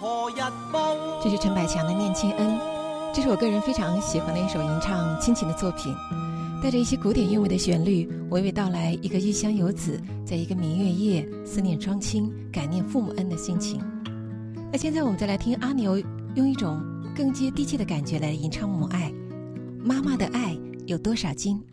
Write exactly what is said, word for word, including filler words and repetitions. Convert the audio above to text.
这是陈百强的《念亲恩》，这是我个人非常喜欢的一首吟唱亲情的作品，带着一些古典韵味的旋律，娓娓道来一个异乡游子在一个明月夜思念双亲感念父母恩的心情。那现在我们再来听阿牛用一种更接地气的感觉来吟唱母爱。妈妈的爱有多少斤？